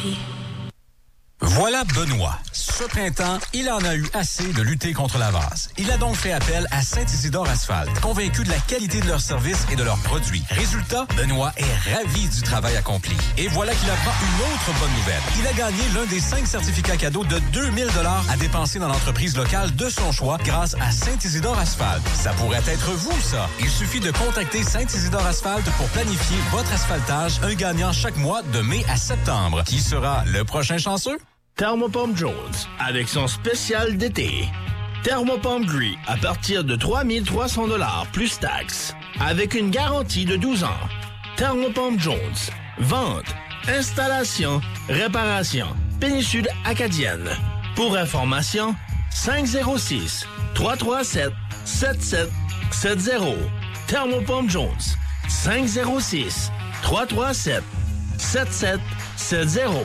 Énergie. Voilà Benoît. Ce printemps, il en a eu assez de lutter contre la vase. Il a donc fait appel à Saint-Isidore Asphalte, convaincu de la qualité de leur service et de leurs produits. Résultat, Benoît est ravi du travail accompli. Et voilà qu'il apprend une autre bonne nouvelle. Il a gagné l'un des 5 certificats cadeaux de 2000 $ à dépenser dans l'entreprise locale de son choix grâce à Saint-Isidore Asphalte. Ça pourrait être vous, ça. Il suffit de contacter Saint-Isidore Asphalte pour planifier votre asphaltage, un gagnant chaque mois de mai à septembre. Qui sera le prochain chanceux? Thermopompe Jones, avec son spécial d'été. Thermopompe Gris, à partir de 3 300 $ plus taxes. Avec une garantie de 12 ans. Thermopompe Jones, vente, installation, réparation, péninsule acadienne. Pour information, 506-337-7770. Thermopompe Jones, 506-337-7770.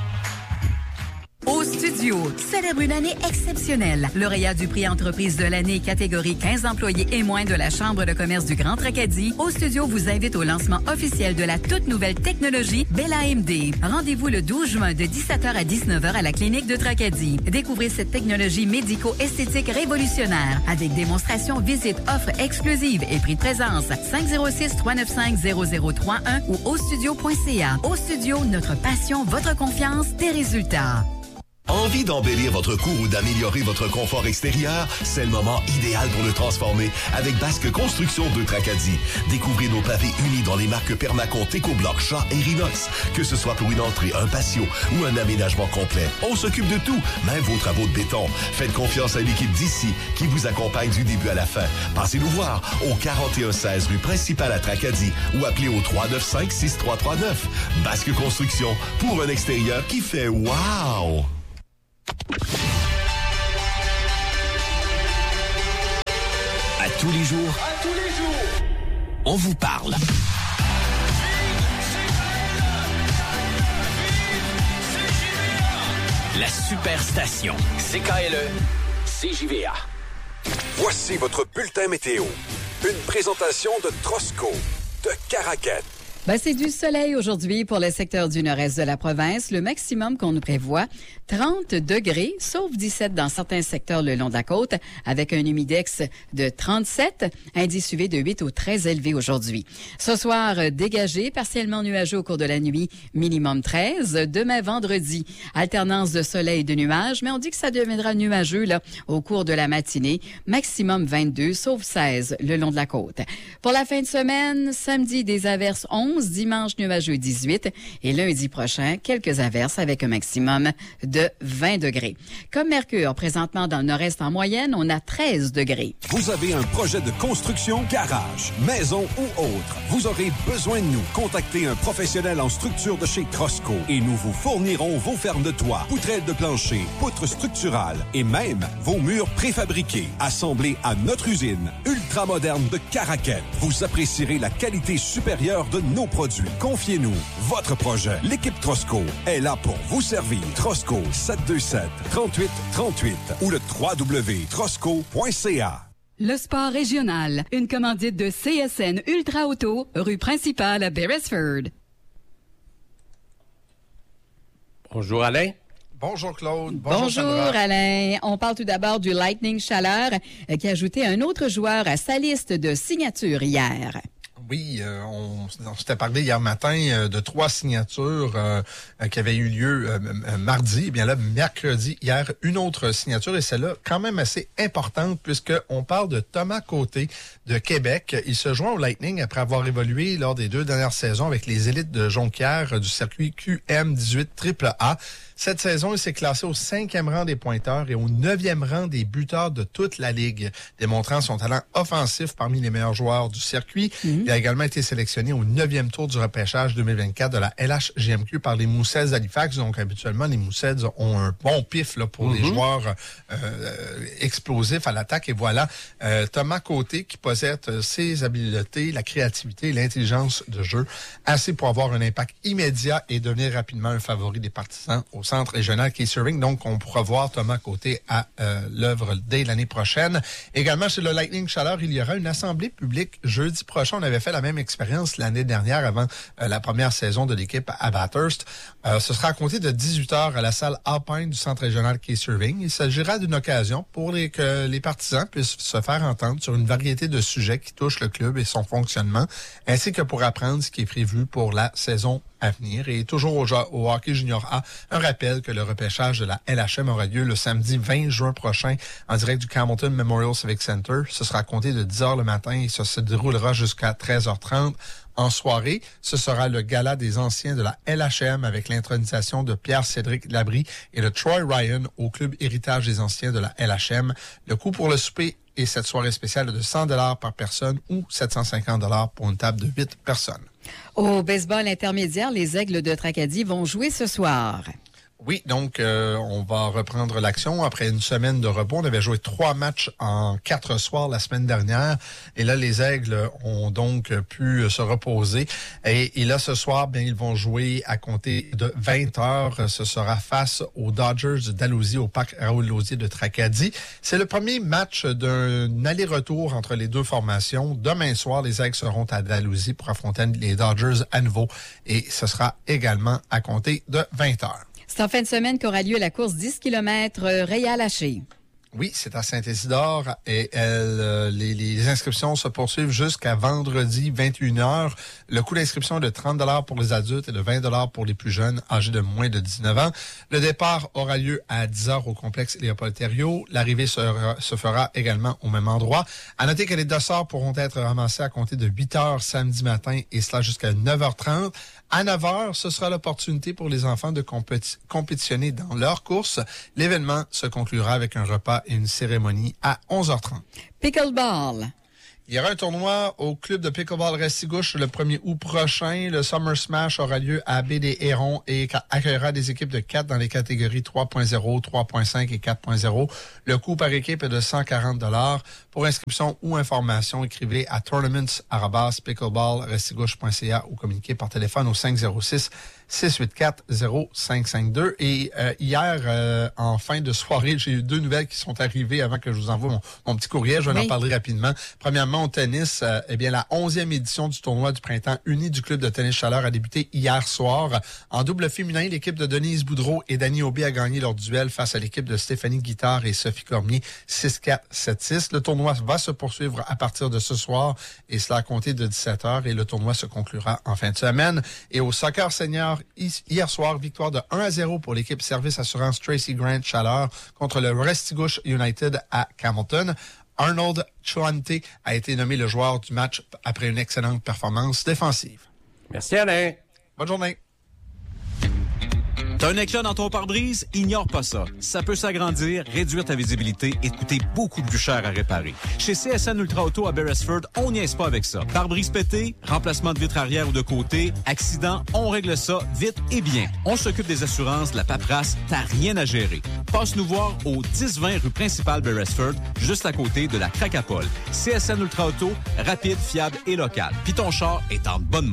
Au studio, célèbre une année exceptionnelle. Lauréat du prix Entreprise de l'année catégorie 15 employés et moins de la Chambre de commerce du Grand Tracadie, Au studio vous invite au lancement officiel de la toute nouvelle technologie Bell AMD. Rendez-vous le 12 juin de 17h à 19h à la clinique de Tracadie. Découvrez cette technologie médico-esthétique révolutionnaire avec démonstration, visite, offres exclusives et prix de présence. 506-395-0031 ou austudio.ca. Au studio, notre passion, votre confiance, des résultats. Envie d'embellir votre cour ou d'améliorer votre confort extérieur? C'est le moment idéal pour le transformer avec Basque Construction de Tracadie. Découvrez nos pavés unis dans les marques Permacon, Écobloc, Shaw et Rinox. Que ce soit pour une entrée, un patio ou un aménagement complet, on s'occupe de tout, même vos travaux de béton. Faites confiance à l'équipe d'ici qui vous accompagne du début à la fin. Passez nous voir au 4116 rue principale à Tracadie ou appelez au 395-6339. Basque Construction, pour un extérieur qui fait wow! À tous les jours, on vous parle. La superstation CKLE CJVA. Voici votre bulletin météo. Une présentation de Trosco de Caraquette. C'est du soleil aujourd'hui pour le secteur du nord-est de la province. Le maximum qu'on nous prévoit, 30 degrés, sauf 17 dans certains secteurs le long de la côte, avec un humidex de 37, indice UV de 8 ou très élevé aujourd'hui. Ce soir, dégagé, partiellement nuageux au cours de la nuit, minimum 13. Demain, vendredi, alternance de soleil et de nuages, mais on dit que ça deviendra nuageux là au cours de la matinée, maximum 22, sauf 16 le long de la côte. Pour la fin de semaine, samedi, des averses 11, dimanche nuageux 18 et lundi prochain, quelques averses avec un maximum de 20 degrés. Comme Mercure, présentement dans le nord-est en moyenne, on a 13 degrés. Vous avez un projet de construction, garage, maison ou autre. Vous aurez besoin de nous. Contactez un professionnel en structure de chez Trosco et nous vous fournirons vos fermes de toit, poutrelles de plancher, poutres structurales et même vos murs préfabriqués. Assemblés à notre usine ultramoderne de Caraquette. Vous apprécierez la qualité supérieure de nos produits. Confiez-nous votre projet. L'équipe Trosco est là pour vous servir. Trosco 727-3838 ou le www.trosco.ca. Le sport régional, une commandite de CSN Ultra Auto, rue principale à Beresford. Bonjour Alain. Bonjour Claude. Bonjour Sandra. Alain. On parle tout d'abord du Lightning Chaleur qui a ajouté un autre joueur à sa liste de signatures hier. Oui, on s'était parlé hier matin de 3 signatures qui avaient eu lieu mardi. Eh bien là, mercredi, hier, une autre signature et celle-là quand même assez importante puisqu'on parle de Thomas Côté de Québec. Il se joint au Lightning après avoir évolué lors des 2 dernières saisons avec les élites de Jonquière du circuit QM18 AAA. Cette saison, il s'est classé au 5e rang des pointeurs et au 9e rang des buteurs de toute la Ligue, démontrant son talent offensif parmi les meilleurs joueurs du circuit. Il a également été sélectionné au 9e tour du repêchage 2024 de la LHGMQ par les Moussets d'Halifax. Donc, habituellement, les Moussets ont un bon pif là, pour les joueurs explosifs à l'attaque. Et voilà, Thomas Côté qui possède ses habiletés, la créativité et l'intelligence de jeu, assez pour avoir un impact immédiat et devenir rapidement un favori des partisans au centre régional Keith Irving. Donc, on pourra voir Thomas Côté à l'œuvre dès l'année prochaine. Également, chez le Lightning Chaleur, il y aura une assemblée publique jeudi prochain. On avait fait fait la même expérience l'année dernière avant la première saison de l'équipe à Bathurst. Ce sera à compter de 18h à la salle Alpine du Centre régional Case Irving. Il s'agira d'une occasion pour que les partisans puissent se faire entendre sur une variété de sujets qui touchent le club et son fonctionnement, ainsi que pour apprendre ce qui est prévu pour la saison à venir. Et toujours au hockey junior A, un rappel que le repêchage de la LHM aura lieu le samedi 20 juin prochain en direct du Campbellton Memorial Civic Center. Ce sera à compter de 10h le matin et ça se déroulera jusqu'à 13h30. En soirée, ce sera le gala des anciens de la LHM avec l'intronisation de Pierre-Cédric Labrie et de Troy Ryan au club héritage des anciens de la LHM. Le coût pour le souper et cette soirée spéciale est de 100 $ par personne ou 750 $ pour une table de 8 personnes. Au baseball intermédiaire, les Aigles de Tracadie vont jouer ce soir. Oui, donc on va reprendre l'action. Après une semaine de repos, on avait joué 3 matchs en 4 soirs la semaine dernière. Et là, les Aigles ont donc pu se reposer. Et là, ce soir, bien, ils vont jouer à compter de 20h. Ce sera face aux Dodgers d'Alousie au parc Raoul-Lausier de Tracadie. C'est le premier match d'un aller-retour entre les deux formations. Demain soir, les Aigles seront à Dalhousie pour affronter les Dodgers à nouveau. Et ce sera également à compter de 20h. C'est en fin de semaine qu'aura lieu la course 10 km Réal-Haché. Oui, c'est à Saint-Isidore et les inscriptions se poursuivent jusqu'à vendredi 21h. Le coût d'inscription est de 30 $ pour les adultes et de 20 $ pour les plus jeunes âgés de moins de 19 ans. Le départ aura lieu à 10h au complexe Léopold-Thériault. L'arrivée se fera également au même endroit. À noter que les dossards pourront être ramassés à compter de 8h samedi matin et cela jusqu'à 9h30. À 9h, ce sera l'opportunité pour les enfants de compétitionner dans leur course. L'événement se conclura avec un repas et une cérémonie à 11h30. Pickleball. Il y aura un tournoi au club de pickleball Restigouche le 1er août prochain. Le Summer Smash aura lieu à Baie des Hérons et accueillera des équipes de 4 dans les catégories 3.0, 3.5 et 4.0. Le coût par équipe est de 140 $. Pour inscription ou information, écrivez à tournaments@pickleballrestigouche.ca ou communiquez par téléphone au 506-684-0552. Et hier, en fin de soirée, j'ai eu 2 nouvelles qui sont arrivées avant que je vous envoie mon petit courriel. Je vais en parler rapidement. Premièrement, au tennis, eh bien, la 11e édition du tournoi du printemps uni du club de tennis Chaleur a débuté hier soir. En double féminin, l'équipe de Denise Boudreau et Dany Aubé a gagné leur duel face à l'équipe de Stéphanie Guittard et Sophie Cormier 6-4, 7-6. Le tournoi va se poursuivre à partir de ce soir et cela a compté de 17h et le tournoi se conclura en fin de semaine. Et au soccer senior, hier soir, victoire de 1-0 pour l'équipe Service Assurance Tracy Grant Chaleur contre le Restigouche United à Campbellton. Arnold Chuante a été nommé le joueur du match après une excellente performance défensive. Merci Alain. Bonne journée. T'as un éclat dans ton pare-brise? Ignore pas ça. Ça peut s'agrandir, réduire ta visibilité et te coûter beaucoup plus cher à réparer. Chez CSN Ultra Auto à Beresford, on niaise pas avec ça. Pare-brise pété, remplacement de vitre arrière ou de côté, accident, on règle ça vite et bien. On s'occupe des assurances, de la paperasse, t'as rien à gérer. Passe nous voir au 10-20 rue principale Beresford, juste à côté de la Cracapole. CSN Ultra Auto, rapide, fiable et local. Puis ton char est en bonne main.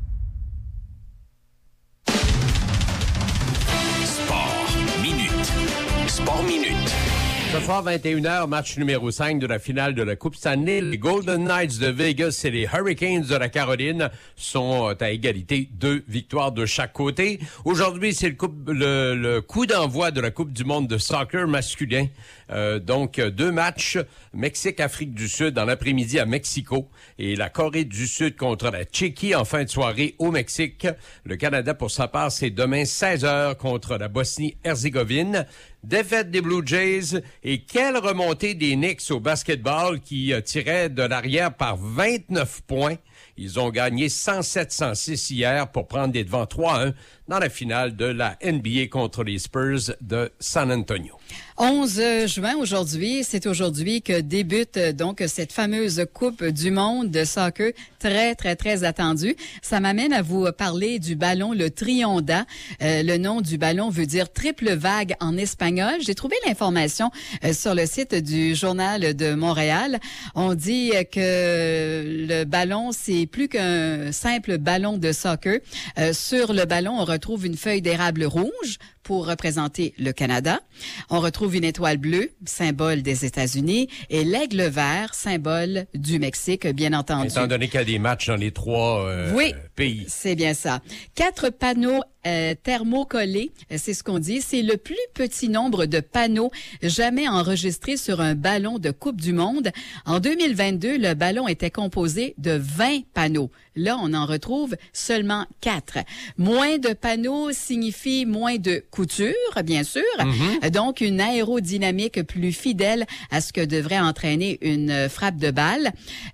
Sport Minute. Ce soir, 21h, match numéro 5 de la finale de la Coupe Stanley. Les Golden Knights de Vegas et les Hurricanes de la Caroline sont à égalité, 2 victoires de chaque côté. Aujourd'hui, c'est le coup d'envoi de la Coupe du monde de soccer masculin. Donc, 2 matchs, Mexique-Afrique du Sud dans l'après-midi à Mexico et la Corée du Sud contre la Tchéquie en fin de soirée au Mexique. Le Canada, pour sa part, c'est demain 16h contre la Bosnie-Herzégovine. Défaite des Blue Jays et quelle remontée des Knicks au basketball qui tiraient de l'arrière par 29 points. Ils ont gagné 107-106 hier pour prendre des devants 3-1 dans la finale de la NBA contre les Spurs de San Antonio. 11 juin aujourd'hui, c'est aujourd'hui que débute donc cette fameuse Coupe du monde de soccer très, très, très attendue. Ça m'amène à vous parler du ballon, le Trionda. Le nom du ballon veut dire triple vague en espagnol. J'ai trouvé l'information sur le site du Journal de Montréal. On dit que le ballon, c'est plus qu'un simple ballon de soccer. Sur le ballon, on retrouve une feuille d'érable rouge pour représenter le Canada. On retrouve une étoile bleue, symbole des États-Unis, et l'aigle vert, symbole du Mexique, bien entendu. Étant donné qu'il y a des matchs dans les 3 pays. C'est bien ça. 4 panneaux thermocollés, c'est ce qu'on dit. C'est le plus petit nombre de panneaux jamais enregistrés sur un ballon de Coupe du Monde. En 2022, le ballon était composé de 20 panneaux. Là, on en retrouve seulement 4. Moins de panneaux signifie moins de couture, bien sûr. Donc, une aérodynamique plus fidèle à ce que devrait entraîner une frappe de balle.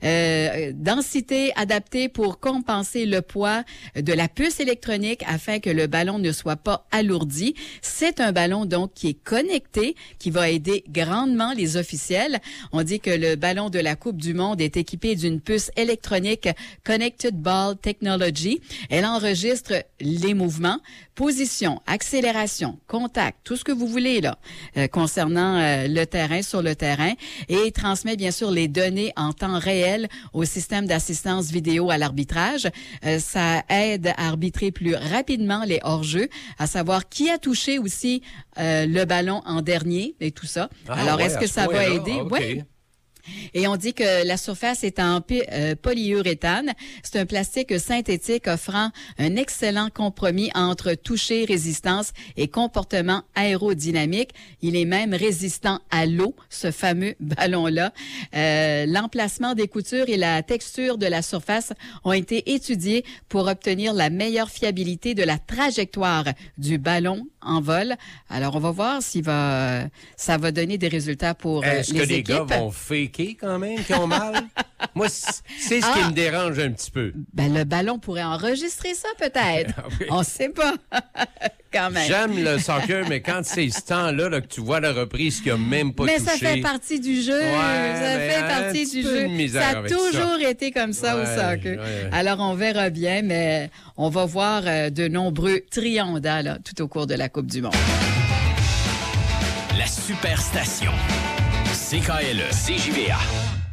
Densité adaptée pour compenser le poids de la puce électronique afin que le ballon ne soit pas alourdi. C'est un ballon, donc, qui est connecté, qui va aider grandement les officiels. On dit que le ballon de la Coupe du Monde est équipé d'une puce électronique Connected Ball Technology. Elle enregistre les mouvements, position, accélération, contact, tout ce que vous voulez là concernant le terrain, sur le terrain, et transmet bien sûr les données en temps réel au système d'assistance vidéo à l'arbitrage. Ça aide à arbitrer plus rapidement les hors-jeux, à savoir qui a touché aussi le ballon en dernier et tout ça. Alors, est-ce que ça va aider? Okay. Oui. Et on dit que la surface est en polyuréthane. C'est un plastique synthétique offrant un excellent compromis entre toucher, résistance et comportement aérodynamique. Il est même résistant à l'eau, ce fameux ballon-là. L'emplacement des coutures et la texture de la surface ont été étudiés pour obtenir la meilleure fiabilité de la trajectoire du ballon en vol. Alors, on va voir si ça va donner des résultats pour les équipes. Est-ce que les gars vont faker quand même, qui ont mal? Moi, c'est ce qui me dérange un petit peu. Ben, le ballon pourrait enregistrer ça, peut-être. Oui. On sait pas. Quand même. J'aime le soccer, mais quand c'est ce temps-là là, que tu vois la reprise qui a même pas touché. Mais ça fait partie du jeu. Ça fait partie du jeu. Ça a toujours été comme ça au soccer. Ouais. Alors, on verra bien, mais on va voir de nombreux triangles là, tout au cours de la Coupe du Monde. La Superstation. CKLE. CJVA.